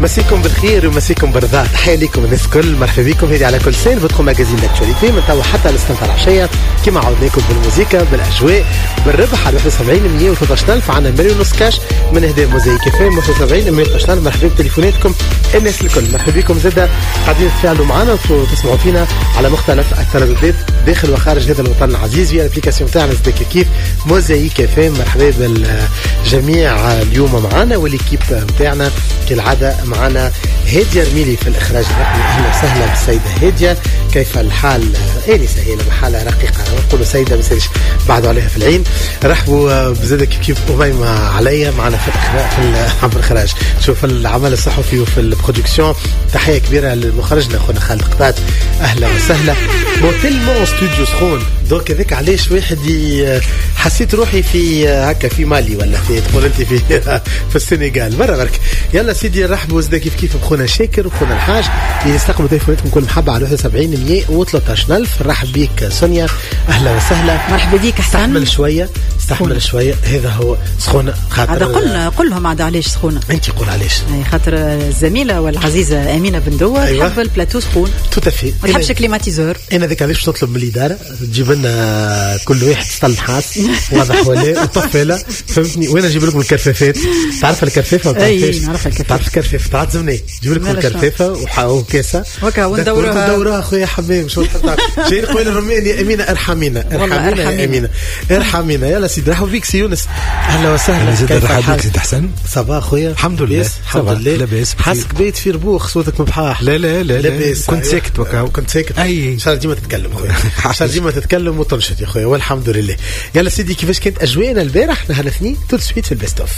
مسيكم بالخير ومسيكم بالرضا. تحية لكم الناس الكل، مرحبا بكم. هذه على كل سين فوتكم ماجازين لاكتواليتي من توا حتى الاستنفار العشية كما عودناكم بالموسيقى بالاجواء بالربح على 71 عندنا مليون ونص كاش من اهداء موزايك فام 71 مرحبا بتليفوناتكم الناس الكل. مرحبا بكم زاده قاعدين تتفاعلوا معنا وتسمعوا فينا على مختلف الترددات داخل وخارج هذا الوطن العزيز في الابليكاسيون تاعنا كيف موزايك فام. مرحبا بالجميع اليوم معنا والكيب نتاعنا كالعاده معنا هادية رميلي في الإخراج الرقمي. أهلا وسهلا بالسيدة هادية، كيف الحال؟ آنسة هي لما حالة رقيقة نقولوا سيدة مسيرش بعدوا عليها في العين. رحبوا بزادة كيف أميمة عليا معنا في عبر الإخراج. شوف العمل الصحفي وفي البرودكسيون. تحية كبيرة لمخرجنا أخونا خالد قطات، أهلا وسهلا. تلمو استوديو سخون دوك هذاك علاش واحد حسيت روحي في هكا في مالي ولا في تقول انت في السنغال مرة برك. يلا سيدي نرحبوا زاد كيف بخونا شاكر وخونا الحاج يستقبلوا تليفوناتكم كل محبة على 71 رحب بيك سونيا، اهلا وسهلا. مرحبا بيك احسن. استحمل شوية هذا هو سخونة. هذا قلهم عاد علاش سخونة. انت قول علاش. خاطر الزميلة والعزيزة أمينة بن دوا تحب البلاتو سخون توتافي، ما تحبش كليماتيزور. انا ذاك علاش تطلب من الإدارة تجيب لنا كل واحد سطل نحاس واضح ولا وطفيلة فهمتني. وين اجيب لكم الكرفافات؟ تعرف الكرفافة ولا تعرفش؟ نعرف الكرفافة. تعرف الكرفافة تعزمني نجيب لكم الكرفافة وكاسة وكا وندورها اخويا حبيبي شو شيء يقول الرماني يا امينه ارحمينا يا امينه ارحمينا. يلا سيدي رحبوا بيك سي يونس، اهلا وسهلا. كيف حالك سيدي حسن؟ صباح اخويا الحمد لله الحمد لله. لاباس حاسك بيت في ربوخ صوتك مبحاح. لا لاباس كنت ساكت وكا كنت ساكت. اي ان شاء الله ديما تتكلم اخويا ان شاء الله ديما تتكلم وتنشط يا اخويا والحمد لله. يلا سيدي كيفاش كانت اجواءنا البارح نهار الاثنين تو سويت في البيست اوف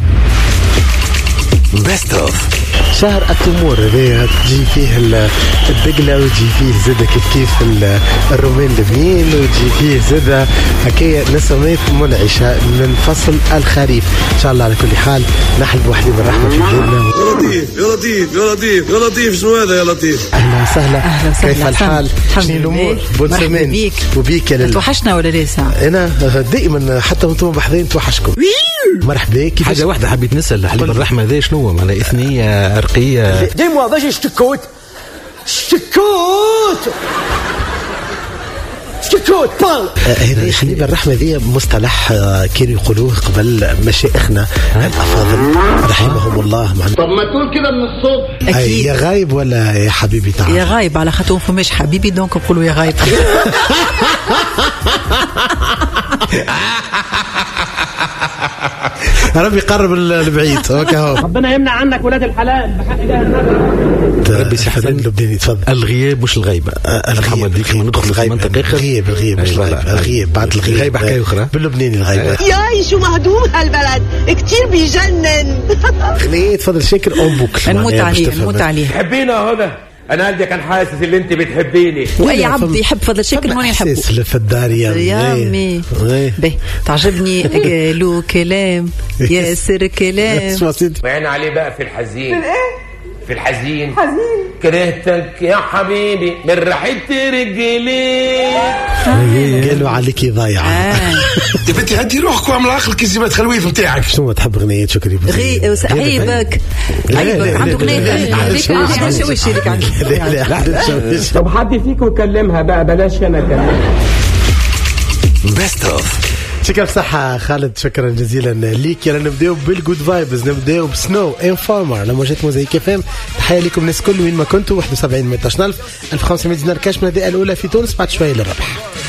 شهر التمور هذا تجي فيه الدقلة وتجي فيه زادة كيف الرومان البنين وتجي فيه زادة هكايا نسمات منعشة من فصل الخريف. إن شاء الله على كل حال نحلب وحدي بالرحمة في بلادنا. يا لطيف شنو هذا يا لطيف؟ أهلا وسهلا. كيف الحال؟ شنو الأمور؟ بون سيمين وبيك يا توحشنا ولا ليس؟ أنا دائما حتى وانتم بحذين توحشكم. مرحبا بك. حاجة واحدة حبيت نسأل حليب الرحمة ذا شنو معناها إثنية عرقية؟ ديما باش اشتكوت بال. هنا حليب الرحمة ذي مصطلح كانوا يقولوه قبل مشايخنا الأفاضل رحمهم الله. طب ما تقول كده من الصبح. أكيد. يا غايب ولا يا حبيبي تعال؟ يا غايب على خاطر فماش حبيبي دونك نقولوا يا غايب. ربي يقرب البعيد. ربنا يمنع عنك ولاد الحلال بحق الله النبي. ربي يسحب اللبناني تفضل. الغياب مش الغيبة. الغياب ديك من ندخل في منطقة الغياب مش الغياب بعد الغيبة حكاية أخرى باللبناني الغيبة. ياي شو مهضوم هالبلد كتير بيجنن. خليه تفضل شاكر أم بوكل نموت عليه تحبينا هذا أنا قلبي كان حاسس اللي أنت بتحبيني. وأي عبد يحب فضل شكل هون يحبه. في الدار يا أمي به تعجبني قالوا كلام ياسر كلام وعين عليه بقى في الحزين. في الحزين كرهتك يا حبيبي من ريحة رجليك. قالوا عليكي ضايعة. يا بنتي هدي روحك واعمل عقلك زي ما تخلويف نتاعك. شنو تحب غنية شكري؟ عيبك عنده غنية عندك شويش لك عندك. طب حد فيكم يكلمها بقى بلاش انا اكلمها. بيست اوف. شكرا بصحة خالد، شكرا جزيلا ليك. يلا نبداو بالجود فايبز، نبداو بسنو انفورمر لما جات موزايك فام. تحية لكم الناس كل وين ما كنتوا. 71 1500 دينار كاش من الدقيقة الأولى في تونس بعد شوية للربح.